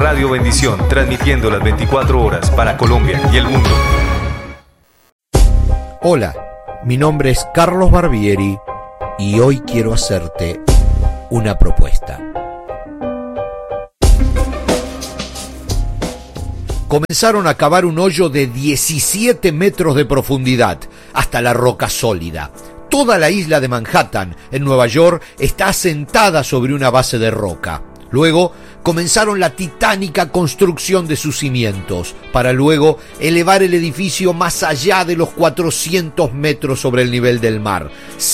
Radio Bendición, transmitiendo las 24 horas para Colombia y el mundo. Hola, mi nombre es Carlos Barbieri y hoy quiero hacerte una propuesta. Comenzaron a cavar un hoyo de 17 metros de profundidad hasta la roca sólida. Toda la isla de Manhattan, en Nueva York, está asentada sobre una base de roca. Luego comenzaron la titánica construcción de sus cimientos, para luego elevar el edificio más allá de los 400 metros sobre el nivel del mar.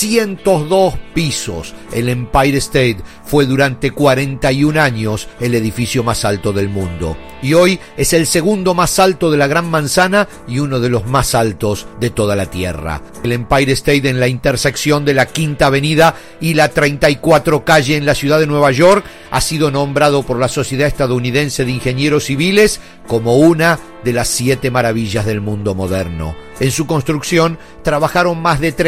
102 pisos. El Empire State fue durante 41 años el edificio más alto del mundo. Y hoy es el segundo más alto de la Gran Manzana y uno de los más altos de toda la Tierra. El Empire State, en la intersección de la Quinta Avenida y la 34 calle en la ciudad de Nueva York, ha sido nombrado por la Sociedad Estadounidense de Ingenieros Civiles como una de las 7 maravillas del mundo moderno. En su construcción trabajaron más de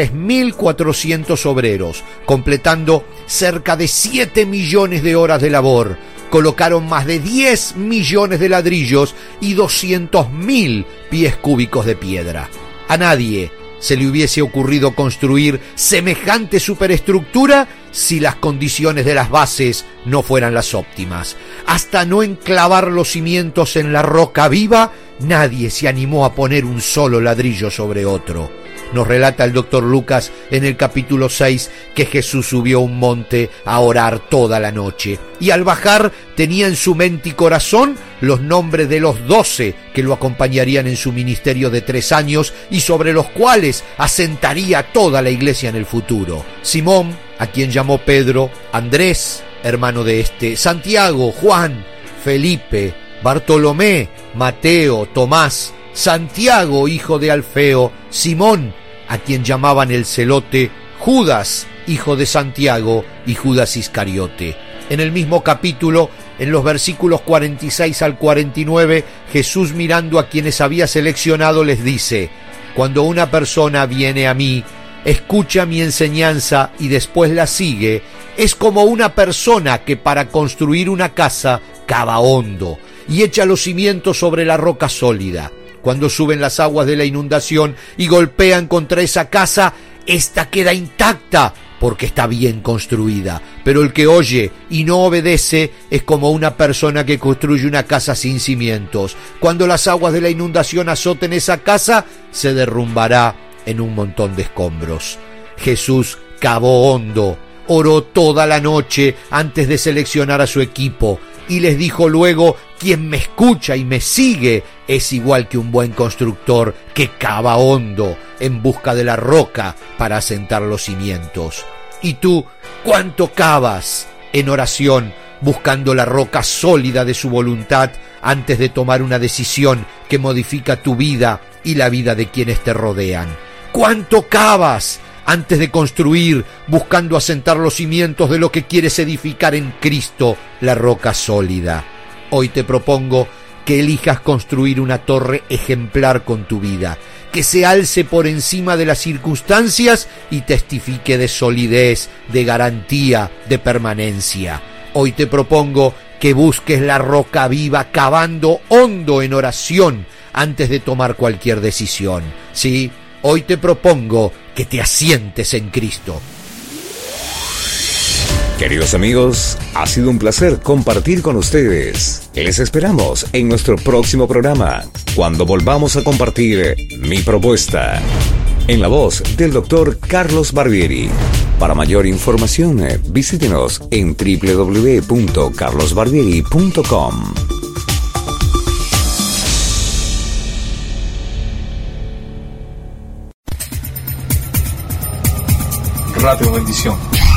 3.400 obreros, completando cerca de 7 millones de horas de labor. Colocaron más de 10 millones de ladrillos y 200.000 pies cúbicos de piedra. A nadie se le hubiese ocurrido construir semejante superestructura si las condiciones de las bases no fueran las óptimas. Hasta no enclavar los cimientos en la roca viva, nadie se animó a poner un solo ladrillo sobre otro. Nos relata el Dr. Lucas en el capítulo 6 que Jesús subió a un monte a orar toda la noche, y al bajar tenía en su mente y corazón los nombres de los 12 que lo acompañarían en su ministerio de 3 años y sobre los cuales asentaría toda la iglesia en el futuro. Simón, a quien llamó Pedro; Andrés, hermano de este; Santiago, Juan, Felipe, Bartolomé, Mateo, Tomás; Santiago, hijo de Alfeo; Simón, a quien llamaban el Celote; Judas, hijo de Santiago; y Judas Iscariote. En el mismo capítulo, en los versículos 46 al 49, Jesús, mirando a quienes había seleccionado, les dice: cuando una persona viene a mí, escucha mi enseñanza y después la sigue, es como una persona que para construir una casa cava hondo y echa los cimientos sobre la roca sólida. Cuando suben las aguas de la inundación y golpean contra esa casa, ésta queda intacta porque está bien construida. Pero el que oye y no obedece es como una persona que construye una casa sin cimientos. Cuando las aguas de la inundación azoten esa casa, se derrumbará en un montón de escombros. Jesús cavó hondo, oró toda la noche antes de seleccionar a su equipo y les dijo luego: quien me escucha y me sigue es igual que un buen constructor que cava hondo en busca de la roca para asentar los cimientos. ¿Y tú cuánto cavas en oración buscando la roca sólida de su voluntad antes de tomar una decisión que modifica tu vida y la vida de quienes te rodean? ¿Cuánto cavas antes de construir buscando asentar los cimientos de lo que quieres edificar en Cristo, la roca sólida? Hoy te propongo que elijas construir una torre ejemplar con tu vida, que se alce por encima de las circunstancias y testifique de solidez, de garantía, de permanencia. Hoy te propongo que busques la roca viva cavando hondo en oración antes de tomar cualquier decisión. Sí, hoy te propongo que te asientes en Cristo. Queridos amigos, ha sido un placer compartir con ustedes. Les esperamos en nuestro próximo programa, cuando volvamos a compartir Mi Propuesta, en la voz del Dr. Carlos Barbieri. Para mayor información, visítenos en www.carlosbarbieri.com. Radio Bendición.